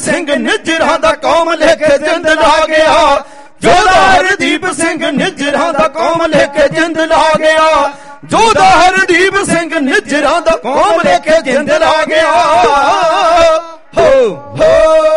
ਸਿੰਘ ਨਿੱਜਰਾਂ ਦਾ ਕੌਮ ਲਿਖ ਜਿੰਦ ਲਾ ਗਿਆ। ਜੋਧਾ ਹਰਦੀਪ ਸਿੰਘ ਨਿੱਜਰਾਂ ਦਾ ਕੌਮ ਲਿਖ ਜਿੰਦ ਲਾ ਗਿਆ। ਜੋਧਾ ਹਰਦੀਪ ਸਿੰਘ ਨਿੱਜਰਾਂ ਦਾ ਕੌਮ ਲਿਖ ਜਿੰਦ ਲਾ ਗਿਆ। ਹੋ ਹੋ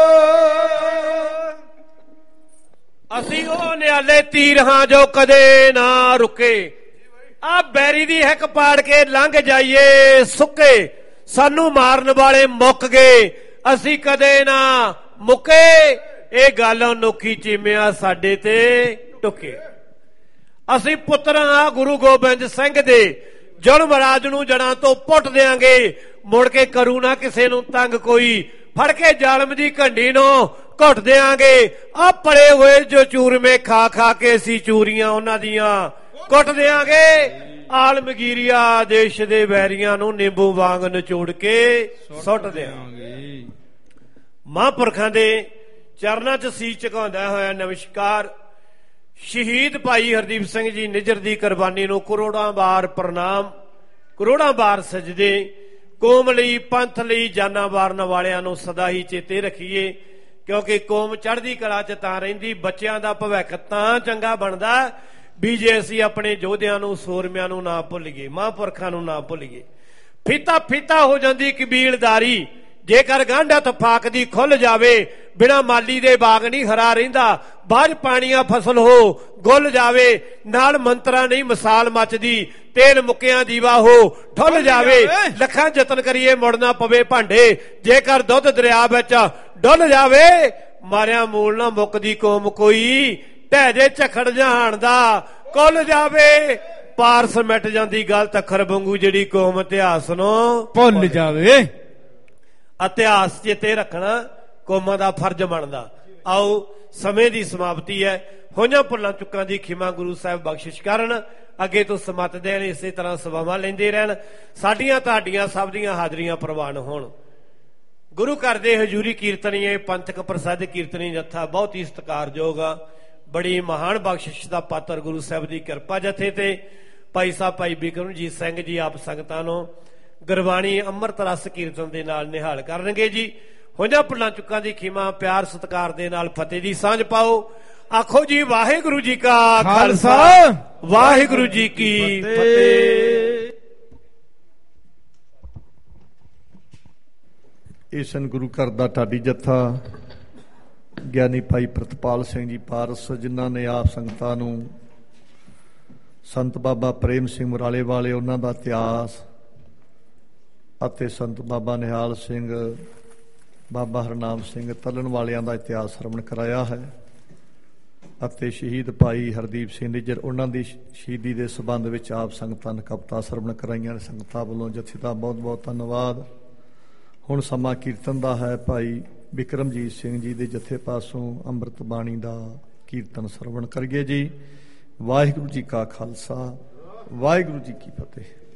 ਅਸੀਂ ਉਹ ਨਿਆਲੇ ਤੀਰ ਹਾਂ ਜੋ ਕਦੇ ਨਾ ਰੁਕੇ। ਆ ਬੈਰੀ ਦੀ ਹਿੱਕ ਪਾੜ ਕੇ ਲੰਘ ਜਾਈਏ ਸੁੱਕੇ। ਸਾਨੂੰ ਮਾਰਨ ਵਾਲੇ ਮੁੱਕ ਗਏ, ਅਸੀਂ ਕਦੇ ਨਾ ਮੁੱਕੇ। ਇਹ ਗੱਲ ਅਨੋਖੀ ਚੀਮਿਆ ਸਾਡੇ ਤੇ ਟੁਕੇ। ਅਸੀਂ ਪੁੱਤਰਾਂ ਆ ਗੁਰੂ ਗੋਬਿੰਦ ਸਿੰਘ ਦੇ, ਜ਼ੁਲਮ ਰਾਜ ਨੂੰ ਜੜਾਂ ਤੋਂ ਪੁੱਟ ਦਿਆਂਗੇ। ਮੁੜ ਕੇ ਕਰੂ ਨਾ ਕਿਸੇ ਨੂੰ ਤੰਗ ਕੋਈ, ਫੜ ਕੇ ਜ਼ਾਲਮ ਦੀ ਘੰਡੀ ਨੂੰ ਘੁੱਟ ਦਿਆਂਗੇ। ਆ ਪੜੇ ਹੋਏ ਜੋ ਚੂਰਮੇ ਖਾ ਖਾ ਕੇ ਅਸੀਂ ਚੂਰੀਆਂ ਉਹਨਾਂ ਦੀਆਂ ਕੁੱਟ ਦਿਆਂਗੇ। ਆਲਮਗੀਰੀਆ ਦੇਸ਼ ਦੇ ਵੈਰੀਆਂ ਨੂੰ ਨਿੰਬੂ ਵਾਂਗ ਨਿਚੋੜ ਕੇ ਸੁੱਟ ਦਿਆਂਗੇ। ਮਹਾਂਪੁਰਖਾਂ ਦੇ ਚਰਨਾਂ 'ਚ ਸੀਸ ਝੁਕਾਉਂਦਾ ਹੋਇਆ ਨਮਸਕਾਰ। ਸ਼ਹੀਦ ਭਾਈ ਹਰਦੀਪ ਸਿੰਘ ਜੀ ਨਿੱਜਰ ਦੀ ਕੁਰਬਾਨੀ ਨੂੰ ਕਰੋੜਾਂ ਵਾਰ ਪ੍ਰਣਾਮ, ਕਰੋੜਾਂ ਵਾਰ ਸਜਦੇ। ਕੌਮ ਲਈ, ਪੰਥ ਲਈ ਜਾਨਾਂ ਵਾਰਨ ਵਾਲਿਆਂ ਨੂੰ ਸਦਾ ਹੀ ਚੇਤੇ ਰੱਖੀਏ, ਕਿਉਂਕਿ ਕੌਮ ਚੜ੍ਹਦੀ ਕਲਾ 'ਚ ਤਾਂ ਰਹਿੰਦੀ, ਬੱਚਿਆਂ ਦਾ ਭਵਿੱਖ ਤਾਂ ਚੰਗਾ ਬਣਦਾ ਵੀ ਜੇ ਅਸੀਂ ਆਪਣੇ ਯੋਧਿਆਂ ਨੂੰ, ਸੂਰਮਿਆਂ ਨੂੰ ਨਾ ਭੁੱਲੀਏ, ਮਹਾਂਪੁਰਖਾਂ ਨੂੰ ਨਾ ਭੁੱਲੀਏ। ਫੀਤਾ ਫੀਤਾ ਹੋ ਜਾਂਦੀ ਕਬੀਲਦਾਰੀ, ਜੇਕਰ ਗਾਂਢਾ ਤਫਾਕ ਦੀ ਖੁੱਲ ਜਾਵੇ। ਬਿਨਾਂ ਮਾਲੀ ਦੇ ਬਾਗ ਨਹੀਂ ਹਰਾ ਰਹਿੰਦਾ, ਬਾਝ ਪਾਣੀਆਂ ਫਸਲ ਹੋ ਗੁੱਲ ਜਾਵੇ। ਨਾਲ ਮੰਤਰਾਂ ਨਹੀਂ ਮਿਸਾਲ ਮੱਚਦੀ, ਤੇਲ ਮੁੱਕਿਆਂ ਦੀਵਾ ਹੋ ਠੁੱਲ ਜਾਵੇ। ਲੱਖਾਂ ਯਤਨ ਕਰੀਏ ਮੁੜ ਨਾ ਪਵੇ ਭਾਂਡੇ, ਜੇਕਰ ਦੁੱਧ ਦਰਿਆ ਵਿੱਚ ਡੁੱਲ ਜਾਵੇ। ਮਾਰਿਆ ਮੂਲ ਨਾ ਮੁੱਕਦੀ ਕੌਮ ਕੋਈ, ਢਹਿ ਜੇ ਝਖੜ ਜਹਾਨ ਦਾ ਕੁੱਲ ਜਾਵੇ। ਪਾਰਸ ਮਿਟ ਜਾਂਦੀ ਗਲਤ ਅੱਖਰ ਵਾਂਗੂ ਜਿਹੜੀ ਕੌਮ ਇਤਿਹਾਸ ਨੂੰ ਭੁੱਲ ਜਾਵੇ। ਇਤਿਹਾਸ ਚੇਤੇ ਰੱਖਣਾ ਕੌਮਾਂ ਦਾ ਫਰਜ਼ ਬਣਦਾ। ਆਓ ਸਮੇਂ ਦੀ ਸਮਾਪਤੀ ਹੈ। ਹੋਈਆਂ ਭੁੱਲਾਂ ਚੁੱਕਾਂ ਦੀ ਖਿਮਾ ਗੁਰੂ ਸਾਹਿਬ ਬਖਸ਼ਿਸ਼ ਕਰਨ। ਅੱਗੇ ਤੋਂ ਸਮਤ ਦੇਣ, ਇਸੇ ਤਰ੍ਹਾਂ ਸੇਵਾਵਾਂ ਲੈਂਦੇ ਰਹਿਣ। ਸਾਡੀਆਂ ਤੁਹਾਡੀਆਂ ਸਭ ਦੀਆਂ ਹਾਜ਼ਰੀਆਂ ਪ੍ਰਵਾਨ ਹੋਣ। ਗੁਰੂ ਘਰ ਦੇ ਹਜ਼ੂਰੀ ਕੀਰਤਨੀਏ ਪੰਥਕ ਪ੍ਰਸਿੱਧ ਕੀਰਤਨੀ ਜੱਥਾ ਬਹੁਤ ਹੀ ਸਤਿਕਾਰਯੋਗ ਆ। ਬੜੀ ਮਹਾਨ ਬਖਸ਼ਿਸ਼ ਦਾ ਪਾਤਰ ਗੁਰੂ ਸਾਹਿਬ ਦੀ ਕਿਰਪਾ ਜਥੇ ਤੇ ਭਾਈ ਸਾਹਿਬ ਭਾਈ ਬਿਕਰਮਜੀਤ ਸਿੰਘ ਜੀ ਆਪ ਸੰਗਤਾਂ ਨੂੰ ਗੁਰਬਾਣੀ ਅੰਮ੍ਰਿਤ ਰਸ ਕੀਰਤਨ ਦੇ ਨਾਲ ਨਿਹਾਲ ਕਰਨਗੇ ਜੀ। ਹੋਈਆਂ ਭੁੱਲਾਂ ਚੁੱਕਾਂ ਦੀ ਖਿਮਾ ਪਿਆਰ ਸਤਿਕਾਰ ਦੇ ਨਾਲ ਫਤਿਹ ਦੀ ਸਾਂਝ ਪਾਓ। ਆਖੋ ਜੀ ਵਾਹਿਗੁਰੂ ਜੀ ਕਾ ਖਾਲਸਾ, ਵਾਹਿਗੁਰੂ ਜੀ ਕੀ ਫਤਿਹ। ਈਸਨ ਗੁਰੂ ਘਰ ਦਾ ਢਾਡੀ ਜੱਥਾ ਗਿਆਨੀ ਭਾਈ ਪ੍ਰਿਤਪਾਲ ਸਿੰਘ ਜੀ ਪਾਰਸ, ਜਿਨ੍ਹਾਂ ਨੇ ਆਪ ਸੰਗਤਾਂ ਨੂੰ ਸੰਤ ਬਾਬਾ ਪ੍ਰੇਮ ਸਿੰਘ ਮੁਰਾਲੇ ਵਾਲੇ, ਉਹਨਾਂ ਦਾ ਇਤਿਹਾਸ ਅਤੇ ਸੰਤ ਬਾਬਾ ਨਿਹਾਲ ਸਿੰਘ, ਬਾਬਾ ਹਰਨਾਮ ਸਿੰਘ ਤਲਣ ਵਾਲਿਆਂ ਦਾ ਇਤਿਹਾਸ ਸਰਵਣ ਕਰਾਇਆ ਹੈ। ਅਤੇ ਸ਼ਹੀਦ ਭਾਈ ਹਰਦੀਪ ਸਿੰਘ ਨਿੱਜਰ, ਉਹਨਾਂ ਦੀ ਸ਼ਹੀਦੀ ਦੇ ਸਬੰਧ ਵਿੱਚ ਆਪ ਸੰਗਤਾਂ ਨੇ ਕਵਿਤਾ ਸਰਵਣ ਕਰਾਈਆਂ ਨੇ। ਸੰਗਤਾਂ ਵੱਲੋਂ ਜਥੇ ਦਾ ਬਹੁਤ ਬਹੁਤ ਧੰਨਵਾਦ। ਹੁਣ ਸਮਾਂ ਕੀਰਤਨ ਦਾ ਹੈ। ਭਾਈ ਬਿਕਰਮਜੀਤ ਸਿੰਘ ਜੀ ਦੇ ਜਥੇ ਪਾਸੋਂ ਅੰਮ੍ਰਿਤ ਬਾਣੀ ਦਾ ਕੀਰਤਨ ਸਰਵਣ ਕਰੀਏ ਜੀ। ਵਾਹਿਗੁਰੂ ਜੀ ਕਾ ਖਾਲਸਾ, ਵਾਹਿਗੁਰੂ ਜੀ ਕੀ ਫਤਿਹ।